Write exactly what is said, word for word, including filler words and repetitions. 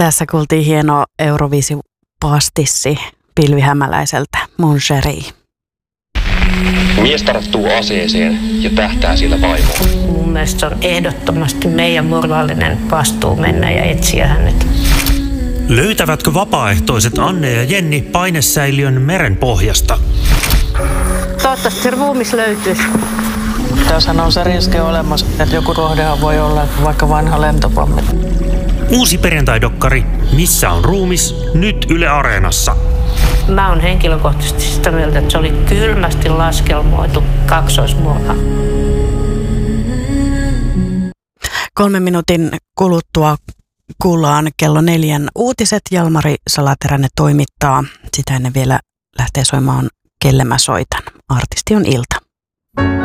Tässä kuultiin hieno Euroviisi-pastissi Pilvi Hämäläiseltä, Mon chéri. Mies tarttuu aseeseen ja tähtää sillä vaimoon. Mun mielestä se on ehdottomasti meidän moraalinen vastuu mennä ja etsiä hänet. Löytävätkö vapaaehtoiset Anne ja Jenni painesäiliön meren pohjasta? Toivottavasti se ruumis löytyisi. Tässähän on se riski olemassa, että joku kohdehan voi olla vaikka vanha lentopommi. Uusi perjantaidokkari Missä on ruumis? Nyt Yle Areenassa. Mä oon henkilökohtaisesti sitä mieltä, että se oli kylmästi laskelmoitu kaksoismurha. Kolmen minuutin kuluttua kuullaan kello neljän uutiset. Jalmari Salateräinen toimittaa. Sitä ennen vielä lähtee soimaan Kelle mä soitan. Artisti on Ilta.